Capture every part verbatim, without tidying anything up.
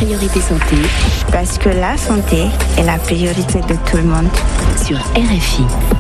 Priorité Santé. Parce que la santé est la priorité de tout le monde. Sur R F I.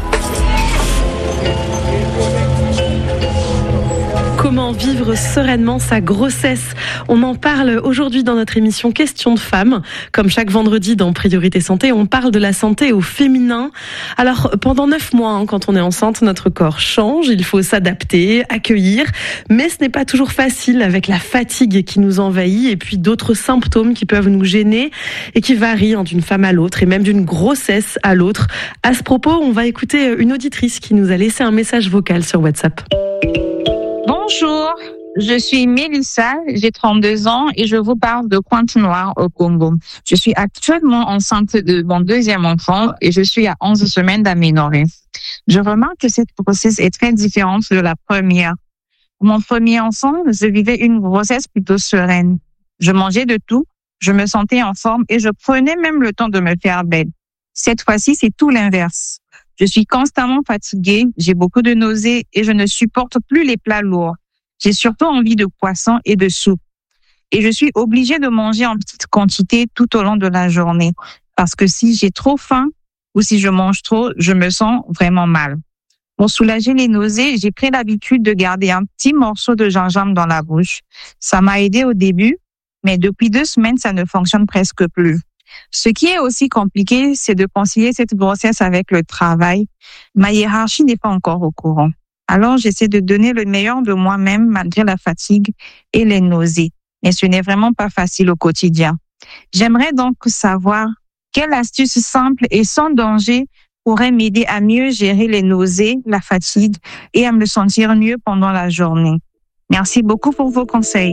Comment vivre sereinement sa grossesse? On en parle aujourd'hui dans notre émission Question de femmes. Comme chaque vendredi dans Priorité Santé, on parle de la santé au féminin. Alors, pendant neuf mois, hein, quand on est enceinte, notre corps change. Il faut s'adapter, accueillir. Mais ce n'est pas toujours facile avec la fatigue qui nous envahit et puis d'autres symptômes qui peuvent nous gêner et qui varient hein, d'une femme à l'autre et même d'une grossesse à l'autre. À ce propos, on va écouter une auditrice qui nous a laissé un message vocal sur WhatsApp. Bonjour, je suis Mélissa, j'ai trente-deux ans et je vous parle de Pointe-Noire au Congo. Je suis actuellement enceinte de mon deuxième enfant et je suis à onze semaines d'aménorrhée. Je remarque que cette grossesse est très différente de la première. Pour mon premier enfant, je vivais une grossesse plutôt sereine. Je mangeais de tout, je me sentais en forme et je prenais même le temps de me faire belle. Cette fois-ci, c'est tout l'inverse. Je suis constamment fatiguée, j'ai beaucoup de nausées et je ne supporte plus les plats lourds. J'ai surtout envie de poisson et de soupe. Et je suis obligée de manger en petite quantité tout au long de la journée. Parce que si j'ai trop faim ou si je mange trop, je me sens vraiment mal. Pour soulager les nausées, j'ai pris l'habitude de garder un petit morceau de gingembre dans la bouche. Ça m'a aidé au début, mais depuis deux semaines, ça ne fonctionne presque plus. Ce qui est aussi compliqué, c'est de concilier cette grossesse avec le travail. Ma hiérarchie n'est pas encore au courant. Alors, j'essaie de donner le meilleur de moi-même malgré la fatigue et les nausées. Mais ce n'est vraiment pas facile au quotidien. J'aimerais donc savoir quelle astuce simple et sans danger pourrait m'aider à mieux gérer les nausées, la fatigue et à me sentir mieux pendant la journée. Merci beaucoup pour vos conseils.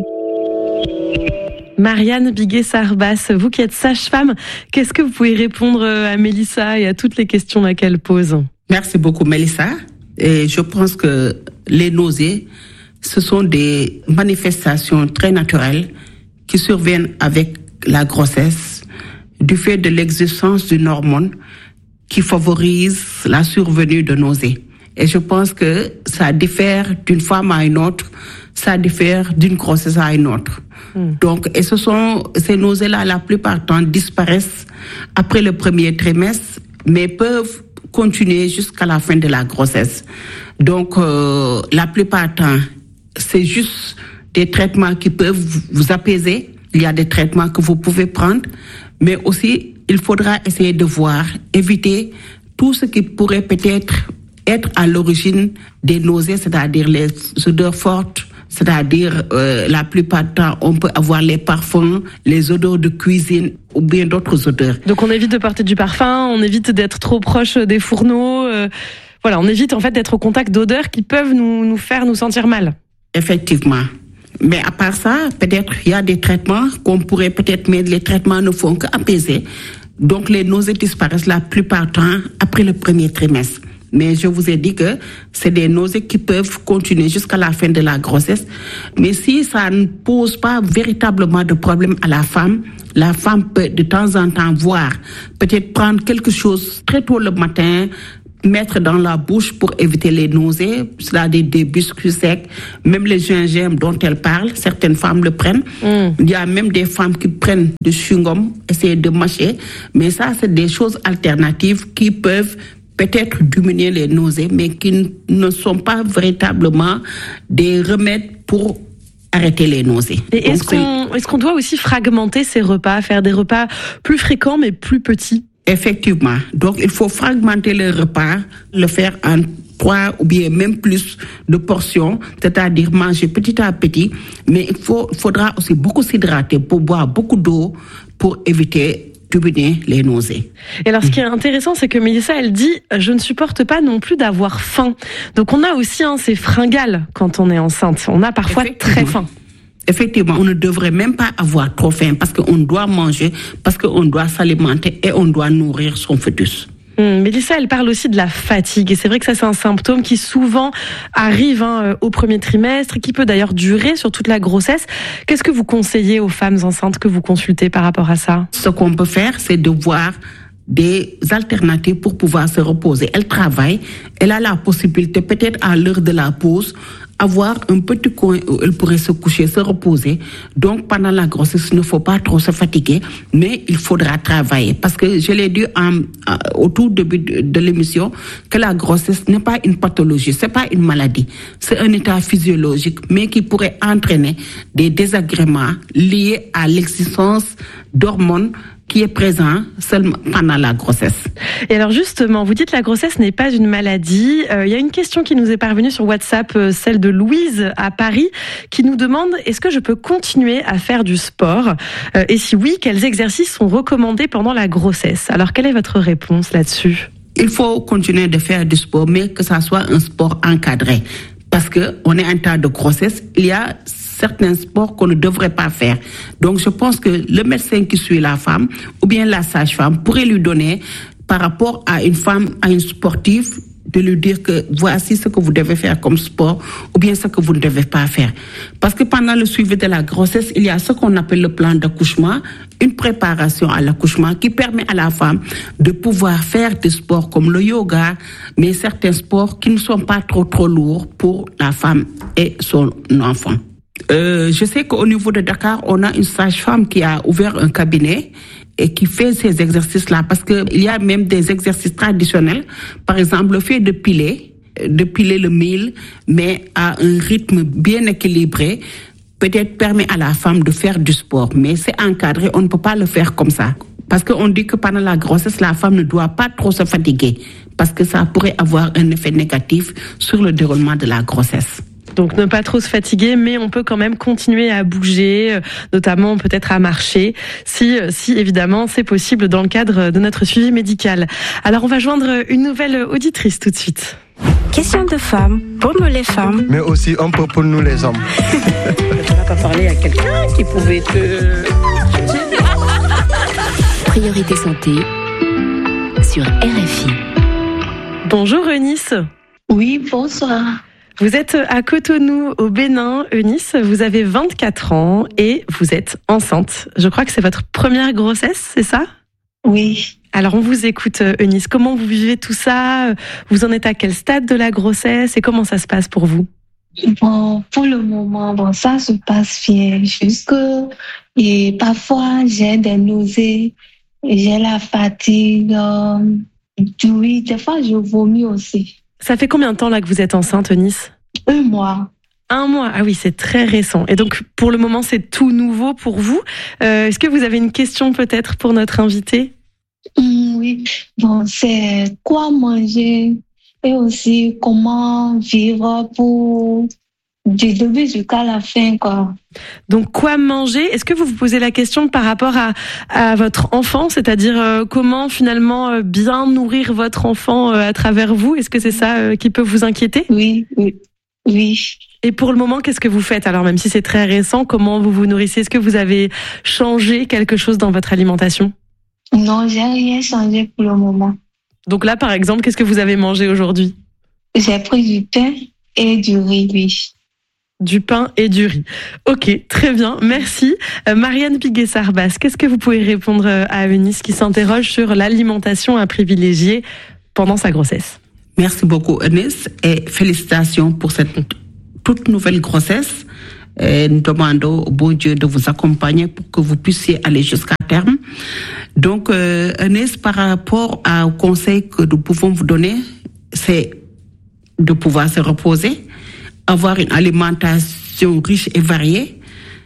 Marianne Biguet-Sarbas, vous qui êtes sage-femme, qu'est-ce que vous pouvez répondre à Mélissa et à toutes les questions qu'elle pose? Merci beaucoup Mélissa. Et je pense que les nausées, ce sont des manifestations très naturelles qui surviennent avec la grossesse du fait de l'existence d'une hormone qui favorise la survenue de nausées. Et je pense que ça diffère d'une femme à une autre, ça diffère d'une grossesse à une autre. Mmh. Donc, et ce sont ces nausées-là, la plupart du temps, disparaissent après le premier trimestre, mais peuvent continuer jusqu'à la fin de la grossesse. Donc, euh, la plupart du temps, c'est juste des traitements qui peuvent vous apaiser. Il y a des traitements que vous pouvez prendre, mais aussi, il faudra essayer de voir, éviter tout ce qui pourrait peut-être être à l'origine des nausées, c'est-à-dire les odeurs fortes, c'est-à-dire euh, la plupart du temps, on peut avoir les parfums, les odeurs de cuisine ou bien d'autres odeurs. Donc on évite de porter du parfum, on évite d'être trop proche des fourneaux. Euh, voilà, on évite en fait d'être au contact d'odeurs qui peuvent nous, nous faire nous sentir mal. Effectivement. Mais à part ça, peut-être il y a des traitements qu'on pourrait peut-être, mais les traitements ne font qu'apaiser. Donc les nausées disparaissent la plupart du temps après le premier trimestre. Mais je vous ai dit que c'est des nausées qui peuvent continuer jusqu'à la fin de la grossesse. Mais si ça ne pose pas véritablement de problème à la femme, la femme peut de temps en temps voir, peut-être prendre quelque chose très tôt le matin, mettre dans la bouche pour éviter les nausées, c'est-à-dire des biscuits secs, même les gingembre dont elle parle, certaines femmes le prennent. Mm. Il y a même des femmes qui prennent du chewing-gum, essayer de mâcher. Mais ça, c'est des choses alternatives qui peuvent peut-être diminuer les nausées, mais qui ne sont pas véritablement des remèdes pour arrêter les nausées. Et est-ce qu'on, est-ce qu'on doit aussi fragmenter ces repas, faire des repas plus fréquents mais plus petits? Effectivement. Donc, il faut fragmenter le repas, le faire en trois ou bien même plus de portions, c'est-à-dire manger petit à petit, mais il faut, faudra aussi beaucoup s'hydrater pour boire beaucoup d'eau pour éviter les nausées. Et alors, ce qui est intéressant, c'est que Mélissa, elle dit « Je ne supporte pas non plus d'avoir faim ». Donc, on a aussi hein, ces fringales quand on est enceinte. On a parfois très faim. Effectivement, on ne devrait même pas avoir trop faim parce qu'on doit manger, parce qu'on doit s'alimenter et on doit nourrir son fœtus. Hum, Mélissa, elle parle aussi de la fatigue. Et c'est vrai que ça, c'est un symptôme qui souvent arrive hein, au premier trimestre, qui peut d'ailleurs durer sur toute la grossesse. Qu'est-ce que vous conseillez aux femmes enceintes que vous consultez par rapport à ça? Ce qu'on peut faire, c'est de voir des alternatives pour pouvoir se reposer. Elle travaille, elle a la possibilité peut-être à l'heure de la pause avoir un petit coin où elle pourrait se coucher, se reposer. Donc pendant la grossesse, il ne faut pas trop se fatiguer, mais il faudra travailler. Parce que je l'ai dit en, au tout début de, de l'émission, que la grossesse n'est pas une pathologie, c'est pas une maladie. C'est un état physiologique, mais qui pourrait entraîner des désagréments liés à l'existence d'hormones qui est présent seulement pendant la grossesse. Et alors justement, vous dites que la grossesse n'est pas une maladie. Euh, il y a une question qui nous est parvenue sur WhatsApp, euh, celle de Louise à Paris, qui nous demande « Est-ce que je peux continuer à faire du sport euh, Et si oui, quels exercices sont recommandés pendant la grossesse ?» Alors, quelle est votre réponse là-dessus ? Il faut continuer de faire du sport, mais que ça soit un sport encadré. Parce qu'on est en temps de grossesse, il y a certains sports qu'on ne devrait pas faire. Donc je pense que le médecin qui suit la femme ou bien la sage-femme pourrait lui donner, par rapport à une femme, à une sportive, de lui dire que voici ce que vous devez faire comme sport ou bien ce que vous ne devez pas faire. Parce que pendant le suivi de la grossesse, il y a ce qu'on appelle le plan d'accouchement, une préparation à l'accouchement qui permet à la femme de pouvoir faire des sports comme le yoga, mais certains sports qui ne sont pas trop trop lourds pour la femme et son enfant. Euh, je sais qu'au niveau de Dakar, on a une sage-femme qui a ouvert un cabinet et qui fait ces exercices-là, parce que il y a même des exercices traditionnels, par exemple le fait de piler, de piler le mil, mais à un rythme bien équilibré, peut-être permet à la femme de faire du sport, mais c'est encadré, on ne peut pas le faire comme ça. Parce qu'on dit que pendant la grossesse, la femme ne doit pas trop se fatiguer, parce que ça pourrait avoir un effet négatif sur le déroulement de la grossesse. Donc ne pas trop se fatiguer, mais on peut quand même continuer à bouger, notamment peut-être à marcher, si, si évidemment c'est possible dans le cadre de notre suivi médical. Alors on va joindre une nouvelle auditrice tout de suite. Question de femmes, pour nous les femmes. Mais aussi un peu pour nous les hommes. On n'a pas parlé à quelqu'un qui pouvait te... Priorité santé sur R F I. Bonjour Eunice. Oui, bonsoir. Vous êtes à Cotonou, au Bénin, Eunice. Vous avez vingt-quatre ans et vous êtes enceinte. Je crois que c'est votre première grossesse, c'est ça ? Oui. Alors, on vous écoute, Eunice. Comment vous vivez tout ça ? Vous en êtes à quel stade de la grossesse et comment ça se passe pour vous ? Bon, pour le moment, bon, ça se passe bien. Juste que, et parfois, j'ai des nausées, j'ai la fatigue. Euh, oui, des fois, je vomis aussi. Ça fait combien de temps là que vous êtes enceinte, Eunice ? Un mois. Un mois, ah oui, c'est très récent. Et donc, pour le moment, c'est tout nouveau pour vous. Euh, est-ce que vous avez une question peut-être pour notre invité ? Mmh, oui, bon, c'est quoi manger et aussi comment vivre pour du début jusqu'à la fin, quoi. Donc, quoi manger ? Est-ce que vous vous posez la question par rapport à, à votre enfant, c'est-à-dire euh, comment finalement euh, bien nourrir votre enfant euh, à travers vous ? Est-ce que c'est ça euh, qui peut vous inquiéter ? Oui, oui, oui. Et pour le moment, qu'est-ce que vous faites ? Alors, même si c'est très récent, comment vous vous nourrissez ? Est-ce que vous avez changé quelque chose dans votre alimentation ? Non, j'ai rien changé pour le moment. Donc là, par exemple, qu'est-ce que vous avez mangé aujourd'hui ? J'ai pris du pain et du riz, oui. Du pain et du riz. Ok, très bien, merci. Euh, Marianne Piguet-Sarbas, qu'est-ce que vous pouvez répondre à Eunice qui s'interroge sur l'alimentation à privilégier pendant sa grossesse ? Merci beaucoup Eunice et félicitations pour cette toute nouvelle grossesse. Et nous demandons au bon Dieu de vous accompagner pour que vous puissiez aller jusqu'à terme. Donc euh, Eunice, par rapport au conseil que nous pouvons vous donner, c'est de pouvoir se reposer, avoir une alimentation riche et variée,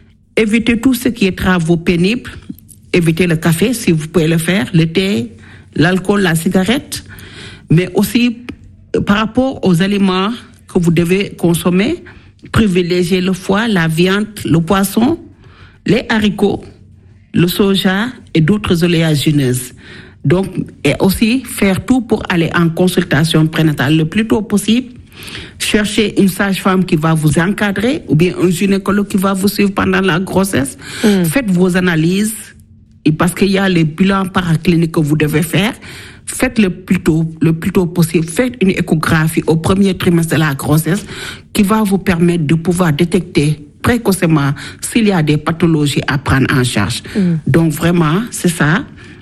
éviter tout ce qui est travaux pénibles, éviter le café si vous pouvez le faire, le thé, l'alcool, la cigarette, mais aussi par rapport aux aliments que vous devez consommer, privilégier le foie, la viande, le poisson, les haricots, le soja et d'autres oléagineuses. Donc, et aussi faire tout pour aller en consultation prénatale le plus tôt possible. Cherchez une sage-femme qui va vous encadrer ou bien un gynécologue qui va vous suivre pendant la grossesse. Mmh. Faites vos analyses et parce qu'il y a les bilans paracliniques que vous devez faire. Faites le plus tôt, le plus tôt possible. Faites une échographie au premier trimestre de la grossesse qui va vous permettre de pouvoir détecter précocement s'il y a des pathologies à prendre en charge. Mmh. Donc vraiment, c'est ça.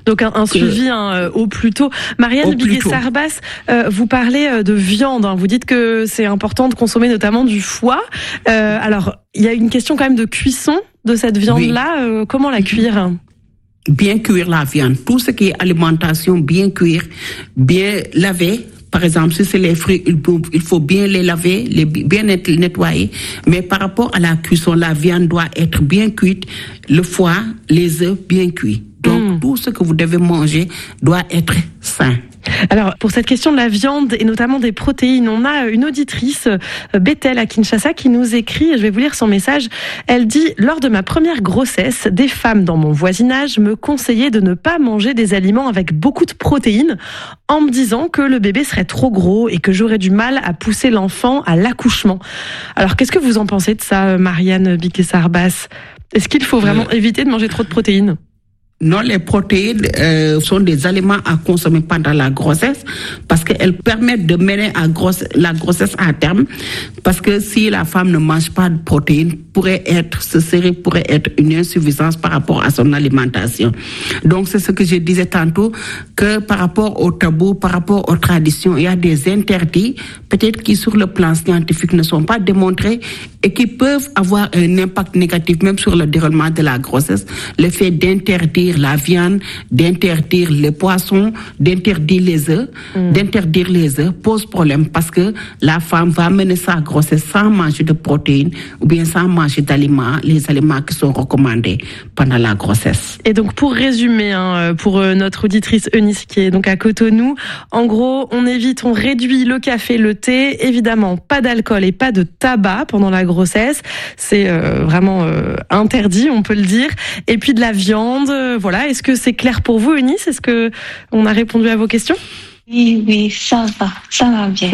Donc un, un suivi hein, au plus tôt. Marianne Bigué-Sarbas, euh, vous parlez de viande. Hein. Vous dites que c'est important de consommer notamment du foie. Euh, alors, il y a une question quand même de cuisson de cette viande-là. Oui. Euh, comment la cuire ? Bien cuire la viande. Tout ce qui est alimentation, bien cuire, bien laver. Par exemple, si c'est les fruits, il faut bien les laver, les bien nettoyer. Mais par rapport à la cuisson, la viande doit être bien cuite, le foie, les œufs bien cuits. Donc, mmh. tout ce que vous devez manger doit être sain. Alors, pour cette question de la viande et notamment des protéines, on a une auditrice, Bethel à Kinshasa, qui nous écrit, je vais vous lire son message. Elle dit « Lors de ma première grossesse, des femmes dans mon voisinage me conseillaient de ne pas manger des aliments avec beaucoup de protéines en me disant que le bébé serait trop gros et que j'aurais du mal à pousser l'enfant à l'accouchement. » Alors, qu'est-ce que vous en pensez de ça, Marianne Bigué-Sarbas ? Est-ce qu'il faut vraiment euh... éviter de manger trop de protéines ? Non, les protéines euh, sont des aliments à consommer pendant la grossesse parce qu'elles permettent de mener à grosse, la grossesse à terme. Parce que si la femme ne mange pas de protéines, pourrait être, ce serait, pourrait être une insuffisance par rapport à son alimentation. Donc, c'est ce que je disais tantôt, que par rapport au tabou, par rapport aux traditions, il y a des interdits, peut-être qui sur le plan scientifique ne sont pas démontrés et qui peuvent avoir un impact négatif même sur le déroulement de la grossesse. Le fait d'interdire la viande, d'interdire les poissons, d'interdire les œufs, mmh. d'interdire les œufs pose problème parce que la femme va mener sa grossesse sans manger de protéines ou bien sans manger d'aliments, les aliments qui sont recommandés pendant la grossesse. Et donc pour résumer, hein, pour notre auditrice Eunice qui est donc à Cotonou, en gros, on évite, on réduit le café, le thé, évidemment pas d'alcool et pas de tabac pendant la grossesse, c'est euh, vraiment euh, interdit, on peut le dire, et puis de la viande. Voilà, est-ce que c'est clair pour vous, Eunice ? Est-ce que on a répondu à vos questions ? Oui, oui, ça va, ça va bien.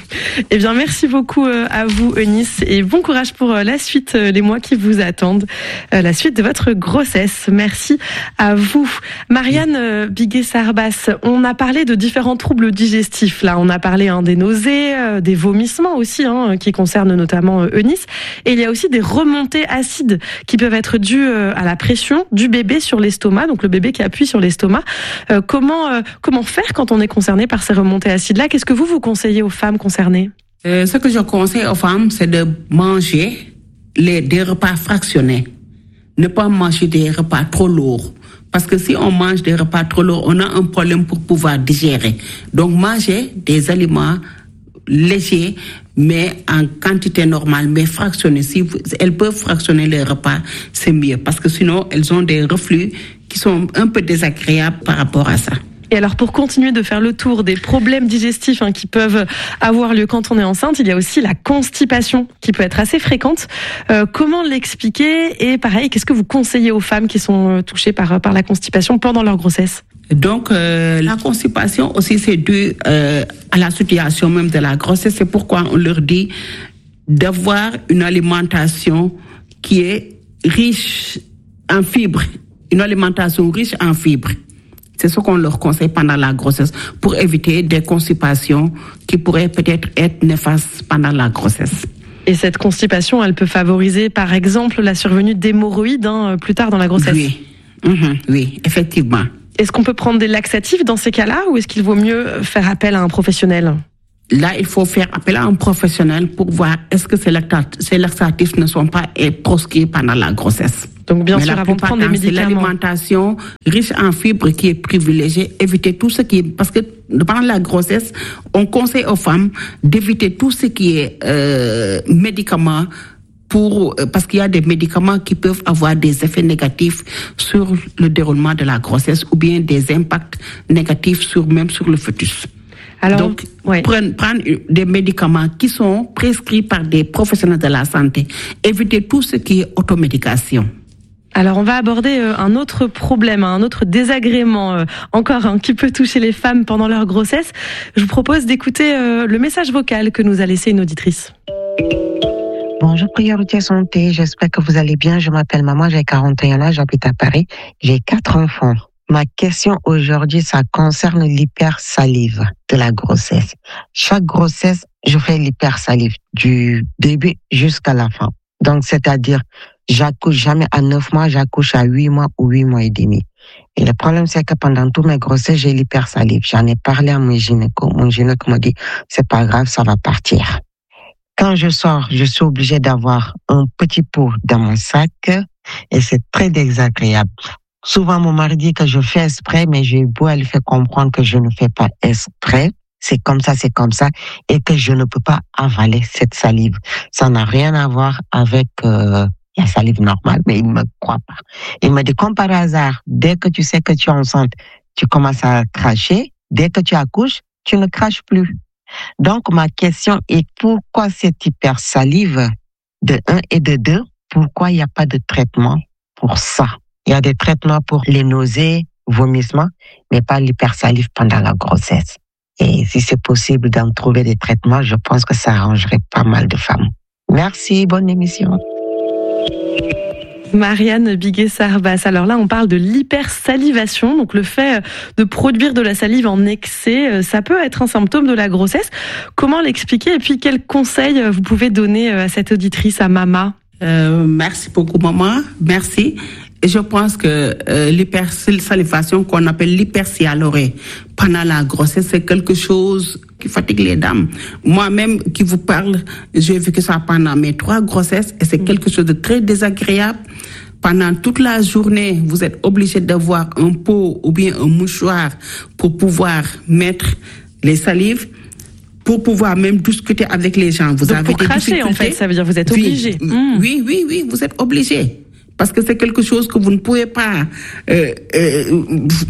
Eh bien, merci beaucoup à vous, Eunice, et bon courage pour la suite, les mois qui vous attendent, la suite de votre grossesse. Merci à vous. Marianne Bigué-Sarbas, on a parlé de différents troubles digestifs. Là, on a parlé hein, des nausées, des vomissements aussi, hein, qui concernent notamment Eunice. Et il y a aussi des remontées acides qui peuvent être dues à la pression du bébé sur l'estomac, donc le bébé qui appuie sur l'estomac. Euh, comment, euh, comment faire quand on est concerné par ces remontées acides-là? Qu'est-ce que vous, vous conseillez aux femmes concernées? euh, Ce que je conseille aux femmes, c'est de manger les, des repas fractionnés. Ne pas manger des repas trop lourds. Parce que si on mange des repas trop lourds, on a un problème pour pouvoir digérer. Donc, manger des aliments légers, mais en quantité normale, mais fractionnés. Si vous, elles peuvent fractionner les repas, c'est mieux. Parce que sinon, elles ont des reflux qui sont un peu désagréables par rapport à ça. Et alors, pour continuer de faire le tour des problèmes digestifs hein, qui peuvent avoir lieu quand on est enceinte, il y a aussi la constipation qui peut être assez fréquente. Euh, comment l'expliquer? Et pareil, qu'est-ce que vous conseillez aux femmes qui sont touchées par, par la constipation pendant leur grossesse? Donc, euh, la constipation aussi, c'est dû euh, à la situation même de la grossesse. C'est pourquoi on leur dit d'avoir une alimentation qui est riche en fibres, une alimentation riche en fibres. C'est ce qu'on leur conseille pendant la grossesse pour éviter des constipations qui pourraient peut-être être néfastes pendant la grossesse. Et cette constipation, elle peut favoriser, par exemple, la survenue d'hémorroïdes hein, plus tard dans la grossesse. Oui, mmh, oui, effectivement. Est-ce qu'on peut prendre des laxatifs dans ces cas-là ou est-ce qu'il vaut mieux faire appel à un professionnel? Là, il faut faire appel à un professionnel pour voir est-ce que ces laxatifs ne sont pas proscrits pendant la grossesse. Donc bien Mais sûr, avant de prendre des médicaments. C'est l'alimentation riche en fibres qui est privilégiée. Éviter tout ce qui est... Parce que pendant la grossesse, on conseille aux femmes d'éviter tout ce qui est euh, médicaments pour, parce qu'il y a des médicaments qui peuvent avoir des effets négatifs sur le déroulement de la grossesse ou bien des impacts négatifs sur, même sur le fœtus. Alors, Donc, ouais. prendre, prendre des médicaments qui sont prescrits par des professionnels de la santé. Éviter tout ce qui est automédication. Alors, on va aborder un autre problème, un autre désagrément euh, encore hein, qui peut toucher les femmes pendant leur grossesse. Je vous propose d'écouter euh, le message vocal que nous a laissé une auditrice. Bonjour Priorité Santé, j'espère que vous allez bien. Je m'appelle Maman, j'ai quarante et un ans, j'habite à Paris. J'ai quatre enfants. Ma question aujourd'hui, ça concerne l'hypersalive de la grossesse. Chaque grossesse, je fais l'hypersalive du début jusqu'à la fin. Donc, c'est-à-dire, J'accouche jamais à neuf mois, j'accouche à huit mois ou huit mois et demi. Et le problème, c'est que pendant toutes mes grossesses, j'ai l'hypersalive. J'en ai parlé à mon gynéco. Mon gynéco m'a dit, c'est pas grave, ça va partir. Quand je sors, je suis obligée d'avoir un petit pot dans mon sac et c'est très désagréable. Souvent, mon mari dit que je fais exprès, mais j'ai beau à lui faire comprendre que je ne fais pas exprès. C'est comme ça, c'est comme ça, et que je ne peux pas avaler cette salive. Ça n'a rien à voir avec euh, la salive normale, mais il ne me croit pas. Il me dit, comme par hasard, dès que tu sais que tu es enceinte, tu commences à cracher. Dès que tu accouches, tu ne craches plus. Donc, ma question est pourquoi cette hypersalive de un et de deux? Pourquoi il n'y a pas de traitement pour ça? Il y a des traitements pour les nausées, vomissements, mais pas l'hypersalive pendant la grossesse. Et si c'est possible d'en trouver des traitements, je pense que ça arrangerait pas mal de femmes. Merci, bonne émission. Marianne Biguet-Sarbas. Alors là, on parle de l'hypersalivation, donc le fait de produire de la salive en excès, ça peut être un symptôme de la grossesse. Comment l'expliquer et puis quels conseils vous pouvez donner à cette auditrice, à Mama? euh, Merci beaucoup, maman. Merci. Et je pense que euh, l'hypersalivation qu'on appelle l'hypersialorée pendant la grossesse, c'est quelque chose qui fatigue les dames. Moi-même qui vous parle, j'ai vécu ça pendant mes trois grossesses et c'est mmh. quelque chose de très désagréable. Pendant toute la journée, vous êtes obligé d'avoir un pot ou bien un mouchoir pour pouvoir mettre les salives, pour pouvoir même discuter avec les gens. Vous Donc avez pour des cracher, en fait, ça veut dire que vous êtes obligé. Oui, mmh. oui, oui, oui, vous êtes obligé. Parce que c'est quelque chose que vous ne pouvez pas euh, euh,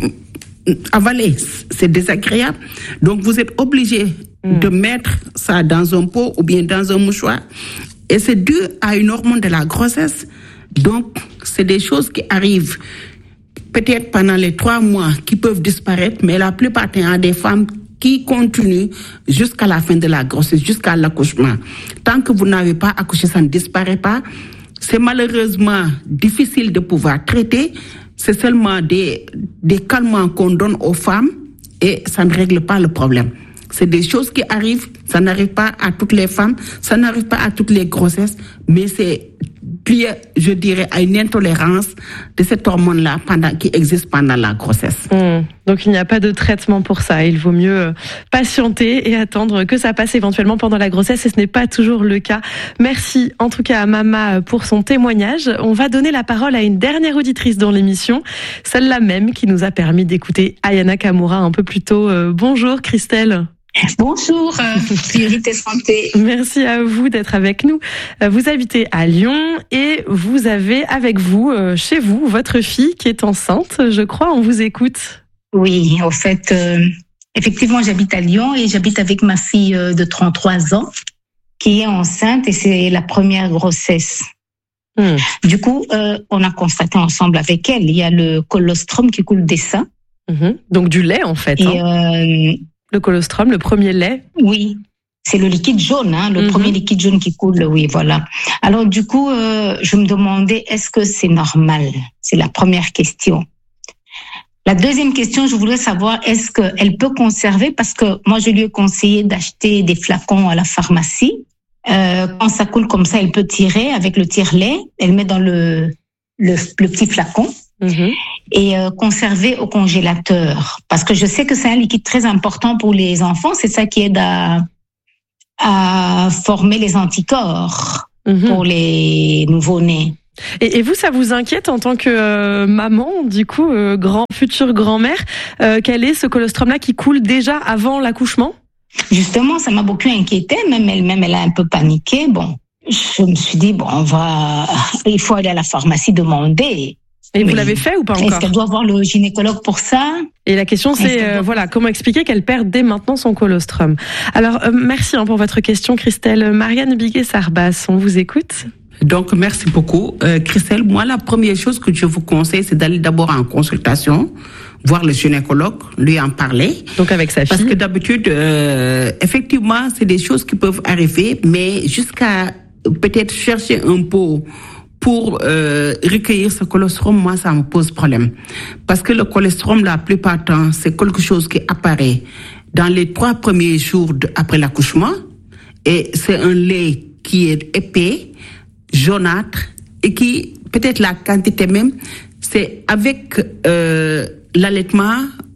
avaler. C'est désagréable. Donc, vous êtes obligé mmh. de mettre ça dans un pot ou bien dans un mouchoir. Et c'est dû à une hormone de la grossesse. Donc, c'est des choses qui arrivent peut-être pendant les trois mois qui peuvent disparaître, mais la plupart du temps, des femmes qui continuent jusqu'à la fin de la grossesse, jusqu'à l'accouchement. Tant que vous n'avez pas accouché, ça ne disparaît pas. C'est malheureusement difficile de pouvoir traiter. C'est seulement des, des calmants qu'on donne aux femmes et ça ne règle pas le problème. C'est des choses qui arrivent, ça n'arrive pas à toutes les femmes, ça n'arrive pas à toutes les grossesses, mais c'est lié, je dirais, à une intolérance de cette hormone-là pendant, qui existe pendant la grossesse. Mmh. Donc il n'y a pas de traitement pour ça. Il vaut mieux patienter et attendre que ça passe éventuellement pendant la grossesse et ce n'est pas toujours le cas. Merci en tout cas à Mama pour son témoignage. On va donner la parole à une dernière auditrice dans l'émission, celle-là même qui nous a permis d'écouter Aya Nakamura un peu plus tôt. Euh, bonjour Christelle. Bonjour, euh, Priorité Santé. Merci à vous d'être avec nous. Vous habitez à Lyon et vous avez avec vous, euh, chez vous, votre fille qui est enceinte, je crois. On vous écoute. Oui, en fait, euh, effectivement, j'habite à Lyon et j'habite avec ma fille euh, de trente-trois ans qui est enceinte et c'est la première grossesse. Mmh. Du coup, euh, on a constaté ensemble avec elle, il y a le colostrum qui coule des seins. Mmh. Donc du lait en fait. Et hein. euh, Le colostrum, le premier lait. Oui, c'est le liquide jaune, hein, le mmh. premier liquide jaune qui coule, oui, voilà. Alors du coup, euh, je me demandais, est-ce que c'est normal? C'est la première question. La deuxième question, je voudrais savoir, est-ce qu'elle peut conserver? Parce que moi, je lui ai conseillé d'acheter des flacons à la pharmacie. Euh, quand ça coule comme ça, elle peut tirer avec le tire-lait. Elle met dans le, le, le petit flacon. Mmh. Et euh, conserver au congélateur. Parce que je sais que c'est un liquide très important pour les enfants. C'est ça qui aide à, à former les anticorps mmh. pour les nouveau-nés. Et, et vous, ça vous inquiète en tant que euh, maman, du coup, euh, grand, future grand-mère, euh, quel est ce colostrum-là qui coule déjà avant l'accouchement? Justement, ça m'a beaucoup inquiétée. Même elle-même, elle a un peu paniqué. Bon, je me suis dit, bon, on va, il faut aller à la pharmacie demander. Et vous oui. l'avez fait ou pas encore? Est-ce qu'elle doit voir le gynécologue pour ça? Et la question c'est, euh, voilà, comment expliquer qu'elle perd dès maintenant son colostrum? Alors, euh, merci hein, pour votre question, Christelle. Marianne Biguet-Sarbas, on vous écoute. Donc, merci beaucoup. Euh, Christelle, moi, la première chose que je vous conseille, c'est d'aller d'abord en consultation, voir le gynécologue, lui en parler. Donc, avec sa fille. Parce que d'habitude, euh, effectivement, c'est des choses qui peuvent arriver, mais jusqu'à peut-être chercher un pot pour euh, recueillir ce colostrum, moi, ça me pose problème. Parce que le colostrum, la plupart du temps, c'est quelque chose qui apparaît dans les trois premiers jours de, après l'accouchement. Et c'est un lait qui est épais, jaunâtre et qui, peut-être la quantité même, c'est avec euh, l'allaitement,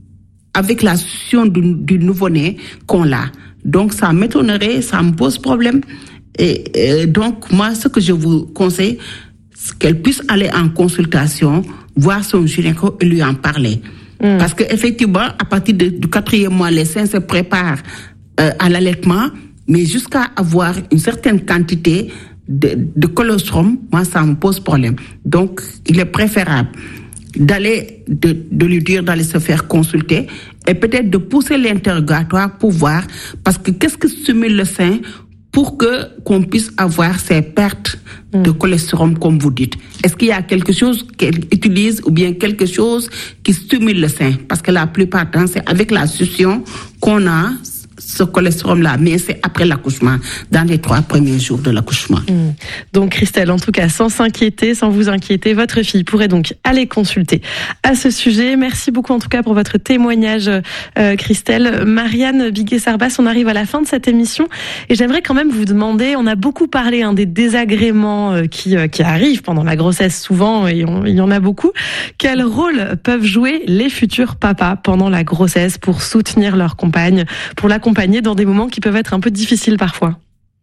avec la succion du, du nouveau-né qu'on l'a. Donc ça m'étonnerait, ça me pose problème. Et, et donc moi, ce que je vous conseille, c'est qu'elle puisse aller en consultation, voir son gynéco et lui en parler. Mmh. Parce qu'effectivement, à partir de, du quatrième mois, les seins se préparent euh, à l'allaitement, mais jusqu'à avoir une certaine quantité de, de colostrum, moi, ça me pose problème. Donc, il est préférable d'aller, de, de lui dire d'aller se faire consulter et peut-être de pousser l'interrogatoire pour voir, parce que qu'est-ce que stimule le sein pour que qu'on puisse avoir ces pertes mmh. de cholestérol, comme vous dites. Est-ce qu'il y a quelque chose qu'elle utilise ou bien quelque chose qui stimule le sein? Parce que la plupart du temps, c'est avec la succion qu'on a ce cholestérol-là, mais c'est après l'accouchement, dans les trois premiers jours de l'accouchement. Mmh. Donc Christelle, en tout cas, sans s'inquiéter, sans vous inquiéter, votre fille pourrait donc aller consulter à ce sujet. Merci beaucoup en tout cas pour votre témoignage, euh, Christelle. Marianne Biguet-Sarbas, on arrive à la fin de cette émission et j'aimerais quand même vous demander, on a beaucoup parlé hein, des désagréments euh, qui, euh, qui arrivent pendant la grossesse souvent, et on, il y en a beaucoup. Quel rôle peuvent jouer les futurs papas pendant la grossesse pour soutenir leur compagne, pour l'accompagner dans des moments qui peuvent être un peu difficiles parfois?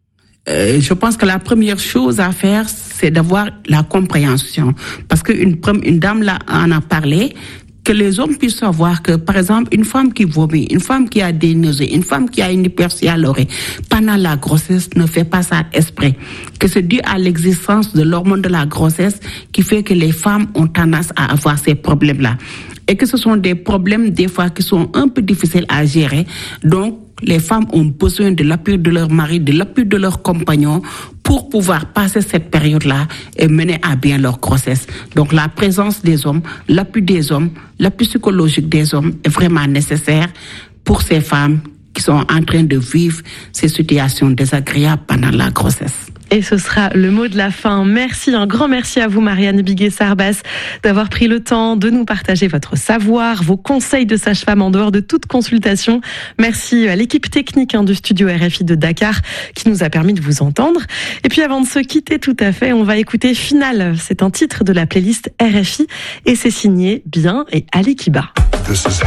Euh, je pense que la première chose à faire, c'est d'avoir la compréhension. Parce qu'une une dame là en a parlé, que les hommes puissent savoir que, par exemple, une femme qui vomit, une femme qui a des nausées, une femme qui a une hypersialorée, pendant la grossesse ne fait pas ça exprès. Que c'est dû à l'existence de l'hormone de la grossesse qui fait que les femmes ont tendance à avoir ces problèmes-là. Et que ce sont des problèmes, des fois, qui sont un peu difficiles à gérer. Donc, les femmes ont besoin de l'appui de leur mari, de l'appui de leurs compagnons pour pouvoir passer cette période-là et mener à bien leur grossesse. Donc, la présence des hommes, l'appui des hommes, l'appui psychologique des hommes est vraiment nécessaire pour ces femmes qui sont en train de vivre ces situations désagréables pendant la grossesse. Et ce sera le mot de la fin. Merci, un grand merci à vous, Marianne Biguet-Sarbas, d'avoir pris le temps de nous partager votre savoir, vos conseils de sage-femme en dehors de toute consultation. Merci à l'équipe technique hein, du studio R F I de Dakar qui nous a permis de vous entendre. Et puis avant de se quitter tout à fait, on va écouter Finale. C'est un titre de la playlist R F I et c'est signé Bien et Ali Kiba.